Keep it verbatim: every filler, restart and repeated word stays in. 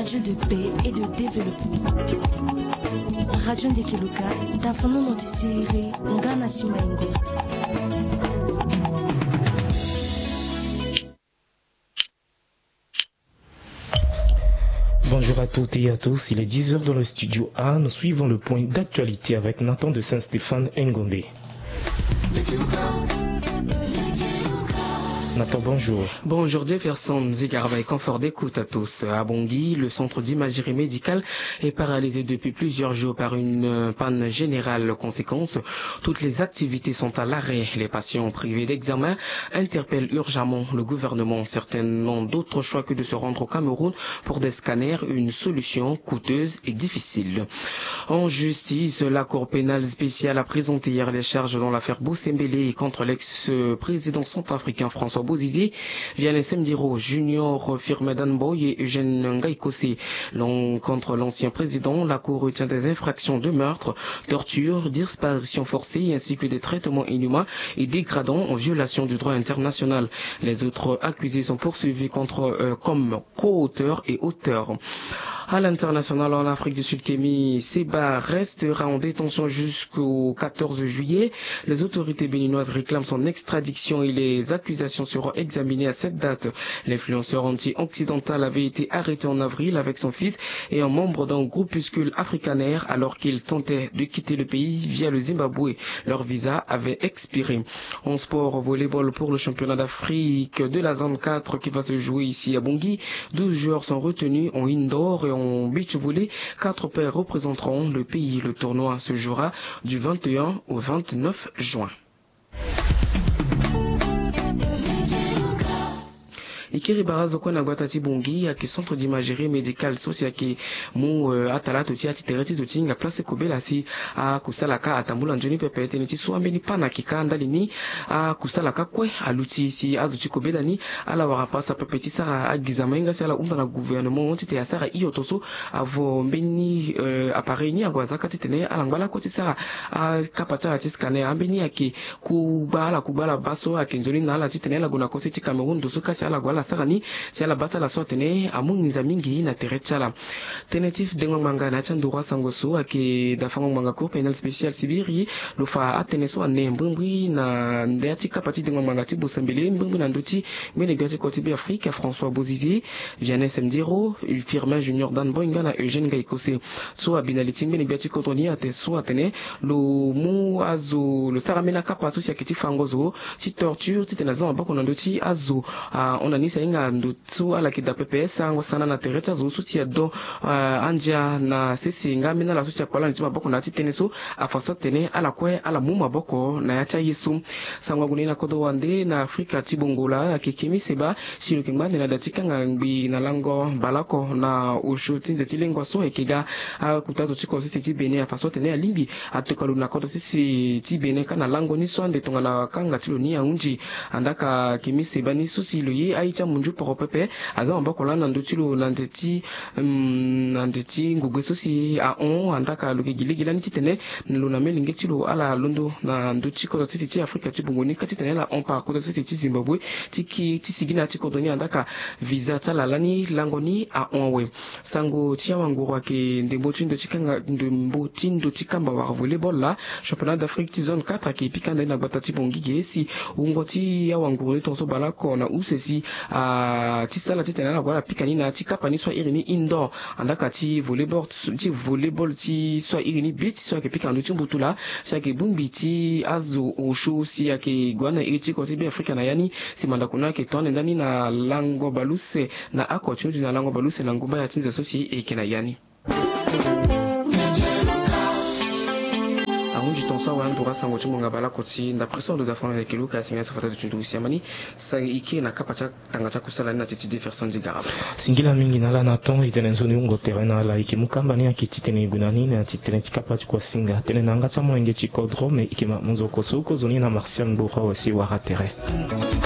radio de paix et de développement. Radio Ndekeluka, Dafono Notisiri, Ngana Simaingo. Bonjour à toutes et à tous, il est dix heures dans le studio A, nous suivons le point d'actualité avec Nathan de Saint-Stéphane Ngombe. Nathan, bonjour. Bonjour Jefferson, Zigarba et confort d'écoute à tous. À Bangui, le centre d'imagerie médicale est paralysé depuis plusieurs jours par une panne générale. Conséquence, toutes les activités sont à l'arrêt. Les patients privés d'examen interpellent urgemment le gouvernement. Certains n'ont d'autre choix que de se rendre au Cameroun pour des scanners, une solution coûteuse et difficile. En justice, la Cour pénale spéciale a présenté hier les charges dans l'affaire Boussembélé contre l'ex-président centrafricain François Bozizé, Vianney Semdiro Junior, Firmedan Boy et Eugène Ngaïkosé. Contre l'ancien président, la Cour retient des infractions de meurtre, torture, disparition forcée ainsi que des traitements inhumains et dégradants en violation du droit international. Les autres accusés sont poursuivis contre, euh, comme co-auteurs et auteurs. À l'international, en Afrique du Sud, Kémy Séba restera en détention jusqu'au quatorze juillet. Les autorités béninoises réclament son extradiction et les accusations seront examinées à cette date. L'influenceur anti-occidental avait été arrêté en avril avec son fils et un membre d'un groupuscule africanaire alors qu'ils tentaient de quitter le pays via le Zimbabwe. Leur visa avait expiré. En sport, volleyball pour le championnat d'Afrique de la zone quatre qui va se jouer ici à Bangui. douze joueurs sont retenus en indoor et en beach volley. Quatre paires représenteront le pays. Le tournoi se jouera du vingt et un au vingt-neuf juin. Ikiri barazo kwa nagwatati bongi ya ke centre d'imagerie médicale sosia ke mu uh, atala to tia titereti to tinga place kobela si a kusalaka atambula njoni pepete ni tisu ambeni pana kikanda lini a kusalaka kwe aluti si azuti kobela ni ala warapasa pepeti sara agizamenga si ala umba na gouvernement tite ya sara iyo toso avo mbeni uh, appareil ni agwazaka titene ala ngala ko tisara a kapata la tiskane ambeni yake kubala kubala baso akenjoni na ala titene la guna kosi ti Cameroun doso kasi ala gwala sarani si ala basa la sotene amungiza mingi na terechala tenatif dengo manga na chandura sangoso ake dafango manga cour pénal spécial sibiri lufa ateneso ane mbumbi na ndati kapati dengo manga ti Boussembélé mbumbi na ndoti ngene gati koti bi Afrique François Bozizé Vianney Semdiro Firmin Junior Dan Boinga na Eugène Ngaïkosé so abinaliti ngene gati kotoni ate so atene lo mu azo le saramena kapato si akiti fangozo ti torture ti tenaza mabako na ndoti azo on a inga ndutu ala kida P P S ango sana na terecha zo suti do uh, anja na sisi nga mina la suti kwala ntima boko na titeneso afasa tene ala kwe ala muma boko na yacha yesu sangwa gunina kodo wande na Afrika tibongola akikimi seba silo kimbande na datika ngambi na lango balako na ushuti nzeti lengwa so ekiga uh, kutazo chiko sisi tibene afaso tene alimbi atokalu na kodo sisi tibene kana lango ni swande tonga na kanga tilo ni ya unji andaka kimi seba ni susi lo ye aicha munju poro pepe aza mbako la nandotilo nandeti um, nandeti ngugweso si a on andaka loke giligila ni titene nlona melingetilo ala londo na ndoti ko sisi ti Afrika ti bongoni katitene la on par ko sisi ti Zimbabwe tiki ti sigina ti ko doni andaka visa tala lani langoni a onwe sango ti wangoro ke ndembo ti ndo tikanga ndembo ti ndo tikamba wa volleyball la championnat d'Afrique ti zone quatre ki pikanda na batati bongige si ungoti ya wangoro to so balako na usesi a uh, tisala titena la wala pikani na tikapa ni swa irini indoor andaka ti volleyball ti volleyball ti swa irini beach swa ke pikando ti mbutula sia ke bumbi ti azo osho sia ke gwana iriti ko ti bi Afrika na yani si manda kuna ke tone ndani na lango baluse na ako chunji na lango baluse na ngumba ya tinza sosi e kena yani aunji tonso wa ndura sango ti monga bala koti nda pression de dafan avec Luka singa sofata de tundu siamani sa iki na kapacha tanga cha kusala na titi Jefferson Zigaraba singila mingi na la naton itene nzoni ungo terena la iki mukamba ni akititene gunani na titene chikapa kwa singa tene nanga cha mwenge chikodro me ikima munzo kosuko zoni na Martial Mbura wasi waratere